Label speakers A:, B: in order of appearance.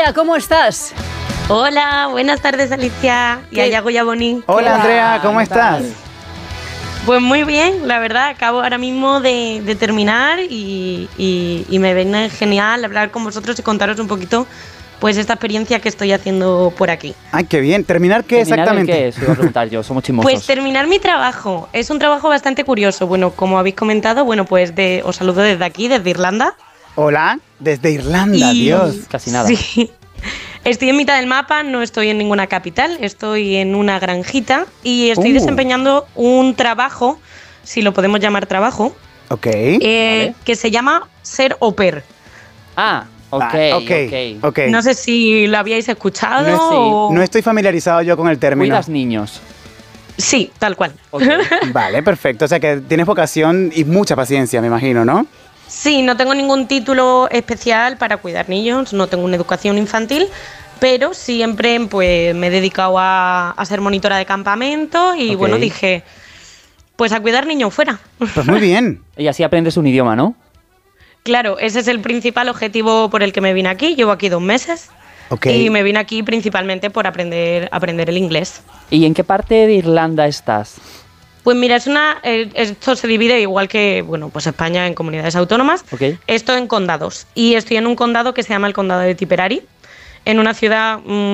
A: Andrea, ¿cómo estás?
B: Hola, buenas tardes Alicia y a Yago y a Boni.
C: Hola Andrea, ¿cómo estás?
B: Pues muy bien, la verdad, acabo ahora mismo de terminar y me viene genial hablar con vosotros y contaros un poquito pues esta experiencia que estoy haciendo por aquí.
C: Ay, qué bien. ¿Terminar qué exactamente?
D: ¿Qué es? Iba a preguntar yo, somos chismosos.
B: Pues terminar mi trabajo. Es un trabajo bastante curioso. Bueno, como habéis comentado, bueno, pues os saludo desde aquí, desde Irlanda.
C: Hola, desde Irlanda, Dios.
D: Casi nada.
B: Sí. Estoy en mitad del mapa, no estoy en ninguna capital, estoy en una granjita y estoy desempeñando un trabajo, si lo podemos llamar trabajo,
C: vale.
B: que se llama ser au pair.
D: Ok.
B: No sé si lo habíais escuchado.
C: No estoy familiarizado yo con el término.
D: ¿Cuidas niños?
B: Sí, tal cual.
D: Okay.
C: Vale, perfecto. O sea que tienes vocación y mucha paciencia, me imagino, ¿no?
B: Sí, no tengo ningún título especial para cuidar niños, no tengo una educación infantil, pero siempre pues me he dedicado a ser monitora de campamento y bueno, dije, pues a cuidar niños fuera.
C: Pues muy bien.
D: Y así aprendes un idioma, ¿no?
B: Claro, ese es el principal objetivo por el que me vine aquí. Llevo aquí 2 meses y me vine aquí principalmente por aprender el inglés.
D: ¿Y en qué parte de Irlanda estás?
B: Pues mira, esto se divide igual que, bueno, pues España en comunidades autónomas. Esto en condados. Y estoy en un condado que se llama el condado de Tipperary, en una ciudad